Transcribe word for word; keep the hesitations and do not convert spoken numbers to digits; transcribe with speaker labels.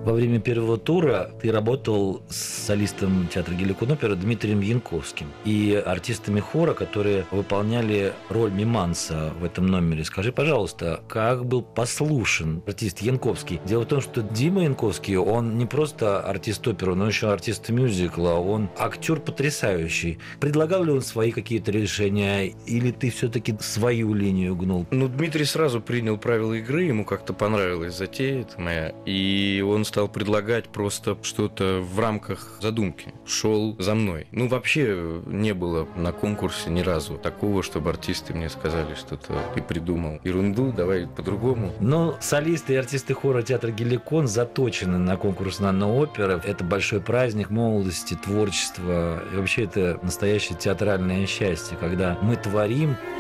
Speaker 1: Во время первого тура ты работал с солистом театра Геликон оперы Дмитрием Янковским и артистами хора, которые выполняли роль Миманса в этом номере. Скажи, пожалуйста, как был послушен артист Янковский? Дело в том, что Дима Янковский, он не просто артист оперы, но еще артист мюзикла, он актер потрясающий. Предлагал ли он свои какие-то решения, или ты все-таки свою линию гнул?
Speaker 2: Ну, Дмитрий сразу принял правила игры, ему как-то понравилась затея эта моя, и он стал предлагать просто что-то в рамках задумки. Шел за мной. Ну, вообще не было на конкурсе ни разу такого, чтобы артисты мне сказали что-то: ты придумал ерунду, давай по-другому.
Speaker 1: Но солисты и артисты хора театра Геликон заточены на конкурс «Нано опера». Это большой праздник молодости, творчества. И вообще это настоящее театральное счастье, когда мы творим